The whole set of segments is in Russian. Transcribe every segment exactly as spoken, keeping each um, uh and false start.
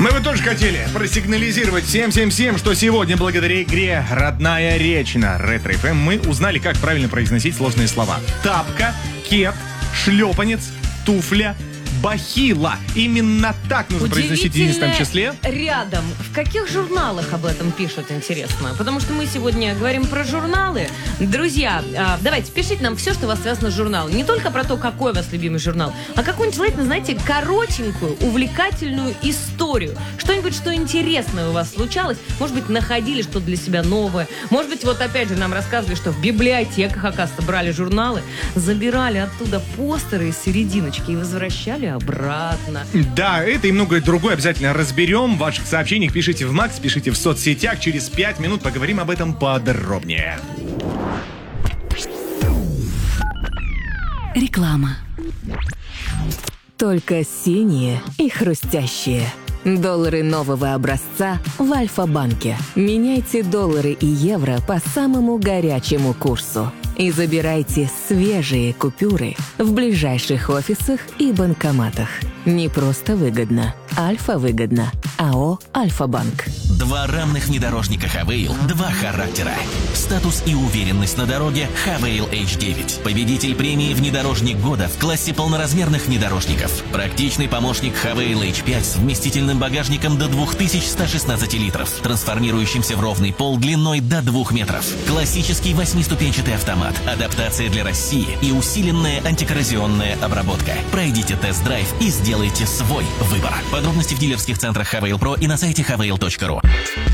Мы бы тоже хотели просигнализировать всем всем всем, что сегодня благодаря игре «Родная речь» на Ретро эф эм мы узнали, как правильно произносить сложные слова. Тапка, кет, шлепанец, туфля, бахила. Именно так нужно произносить в единственном числе. Рядом. В каких журналах об этом пишут, интересно? Потому что мы сегодня говорим про журналы. Друзья, давайте, пишите нам все, что у вас связано с журналом. Не только про то, какой у вас любимый журнал, а какую-нибудь, желательно, знаете, коротенькую, увлекательную историю. Что-нибудь, что интересное у вас случалось. Может быть, находили что-то для себя новое. Может быть, вот опять же нам рассказывали, что в библиотеках, оказывается, брали журналы, забирали оттуда постеры из серединочки и возвращали обратно. Да, это и многое другое обязательно разберем. В ваших сообщениях пишите в Макс, пишите в соцсетях. Через пять минут поговорим об этом подробнее. Реклама. Только синие и хрустящие. Доллары нового образца в Альфа-банке. Меняйте доллары и евро по самому горячему курсу. И забирайте свежие купюры в ближайших офисах и банкоматах. Не просто выгодно. Альфа-выгодно. АО «Альфа-банк». Два равных внедорожника Хавейл, два характера. Статус и уверенность на дороге Хавейл эйч девять. Победитель премии «Внедорожник года» в классе полноразмерных внедорожников. Практичный помощник Хавейл эйч пять с вместительным багажником до две тысячи сто шестнадцать литров, трансформирующимся в ровный пол длиной до двух метров. Классический восьмиступенчатый автомат, адаптация для России и усиленная антикоррозионная обработка. Пройдите тест-драйв и сделайте свой выбор. Подробности в дилерских центрах Хавейл Про и на сайте хавейл точка ру.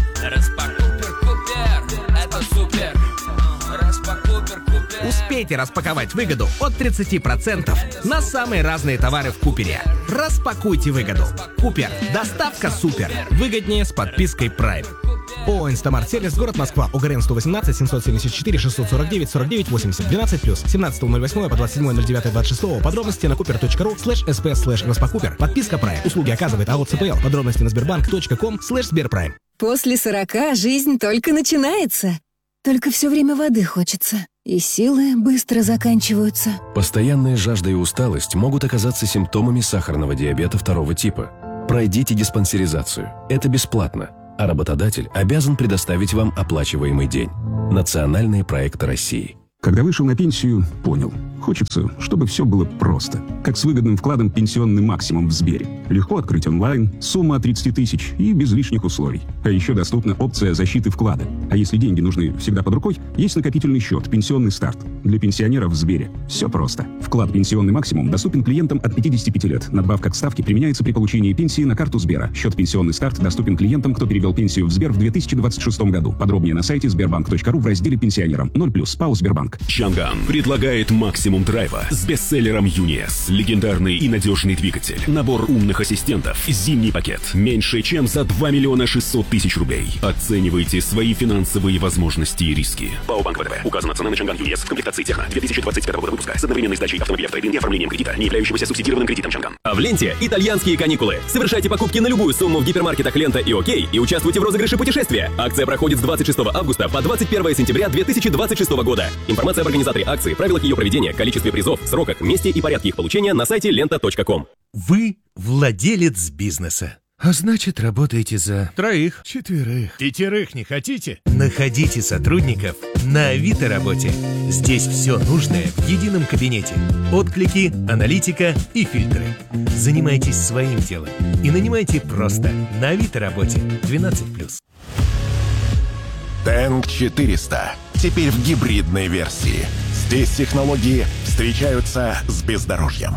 Успейте распаковать выгоду от тридцати процентов на самые разные товары в Купере. Распакуйте выгоду. Купер. Доставка супер. Выгоднее с подпиской Prime. ООО «Инстамарт Сервис», город Москва, ОГРН сто восемнадцать семьсот семьдесят четыре шестьсот сорок девять сорок девять восемьдесят двенадцать плюс семнадцатого ноль восьмого по двадцать седьмое ноль девятое двадцать шестого. Подробности на купер точка ру слэш эс пэ слэш распакупер. Подписка Prime. Услуги оказывает АО ЦПЛ. Подробности на сбербанк точка ком слэш сберпрайм. После сорока жизнь только начинается. Только все время воды хочется. И силы быстро заканчиваются. Постоянная жажда и усталость могут оказаться симптомами сахарного диабета второго типа. Пройдите диспансеризацию. Это бесплатно. А работодатель обязан предоставить вам оплачиваемый день. Национальные проекты России. Когда вышел на пенсию, понял. Хочется, чтобы все было просто. Как с выгодным вкладом «Пенсионный максимум» в Сбере. Легко открыть онлайн, сумма от тридцати тысяч и без лишних условий. А еще доступна опция защиты вклада. А если деньги нужны всегда под рукой, есть накопительный счет «Пенсионный старт». Для пенсионеров в Сбере. Все просто. Вклад «Пенсионный максимум» доступен клиентам от пятидесяти пяти лет. Надбавка к ставке применяется при получении пенсии на карту Сбера. Счет «Пенсионный старт» доступен клиентам, кто перевел пенсию в Сбер в две тысячи двадцать шестом году. Подробнее на сайте сбербанк точка ру в разделе «Пенсионерам». ноль плюс ПАО «Сбербанк». Чанган предлагает максимум драйва с бестселлером ЮНИЭС. Легендарный и надежный двигатель. Набор умных ассистентов. Зимний пакет. Меньше чем за два миллиона шестьсот тысяч рублей. Оценивайте свои финансовые возможности и риски. ПАО Банк ВТБ. Указана цена на Чанган ЮНИЭС в комплектации Техно две тысячи двадцать пятого года выпуска с одновременной сдачей автомобиля в трейд-ин и оформлением кредита, не являющегося субсидированным кредитом Чанган. А в ленте итальянские каникулы. Совершайте покупки на любую сумму в гипермаркетах «Лента» и «Окей» и участвуйте в розыгрыше путешествия. Акция проходит с двадцать шестого августа по двадцать первое сентября две тысячи двадцать шестого года. Информация об организаторе акции, правилах ее проведения, количестве призов, сроках, месте и порядке их получения на сайте лента точка ком. Вы владелец бизнеса. А значит, работаете за троих, четверых, пятерых не хотите? Находите сотрудников на Авито работе. Здесь все нужное в едином кабинете. Отклики, аналитика и фильтры. Занимайтесь своим делом и нанимайте просто на Авито работе двенадцать плюс. Тэнк четыреста. Теперь в гибридной версии. Здесь технологии встречаются с бездорожьем.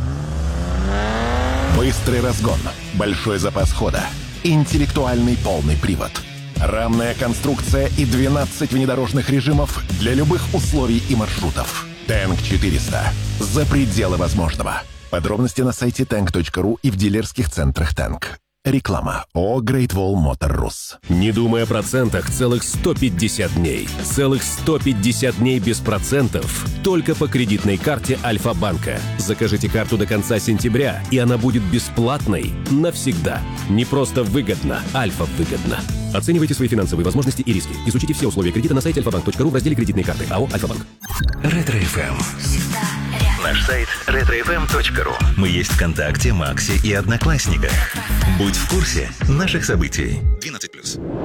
Быстрый разгон, большой запас хода, интеллектуальный полный привод, рамная конструкция и двенадцать внедорожных режимов для любых условий и маршрутов. Тэнк четыреста. За пределы возможного. Подробности на сайте тэнк точка ру и в дилерских центрах Тэнк. Реклама. ООО Great Wall Motor Rus. Не думай о процентах целых сто пятьдесят дней. Целых сто пятьдесят дней без процентов. Только по кредитной карте Альфа-банка. Закажите карту до конца сентября, и она будет бесплатной навсегда. Не просто выгодно, Альфа-выгодно. Оценивайте свои финансовые возможности и риски. Изучите все условия кредита на сайте альфа банк точка ру в разделе «Кредитные карты». АО «Альфа-банк». Ретро эф эм. Наш сайт ретро эф эм точка ру. Мы есть ВКонтакте, Максе и Одноклассниках. Будь в курсе наших событий. двенадцать плюс.